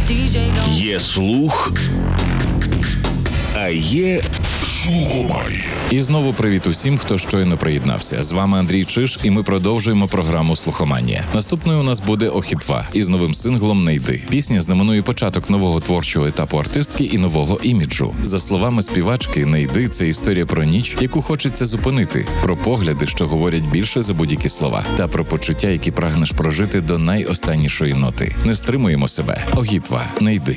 Є слух, а є слухомарія. І знову привіт усім, хто щойно приєднався. З вами Андрій Чиш, і ми продовжуємо програму «Слухоманія». Наступною у нас буде «Охітва» із новим синглом «Не йди». Пісня знаменує початок нового творчого етапу артистки і нового іміджу. За словами співачки, «Не йди» – це історія про ніч, яку хочеться зупинити, про погляди, що говорять більше за будь-які слова, та про почуття, які прагнеш прожити до найостаннішої ноти. Не стримуємо себе. «Охітва», «Не йди».